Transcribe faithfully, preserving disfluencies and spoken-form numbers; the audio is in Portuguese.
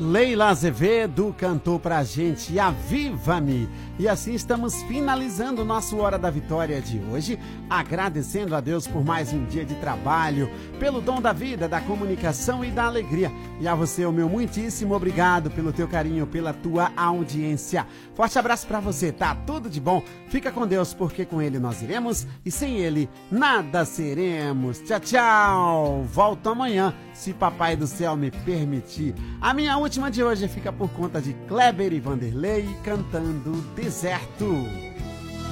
Leila Azevedo cantou pra gente Aviva-me. E assim estamos finalizando o nosso Hora da Vitória de hoje, agradecendo a Deus por mais um dia de trabalho, pelo dom da vida, da comunicação e da alegria. E a você, o meu muitíssimo obrigado pelo teu carinho, pela tua audiência. Forte abraço pra você, tá? Tudo de bom. Fica com Deus, porque com Ele nós iremos e sem Ele nada seremos. Tchau, tchau. Volto amanhã, se Papai do Céu me permitir. A minha última de hoje fica por conta de Kleber e Vanderlei cantando Deserto.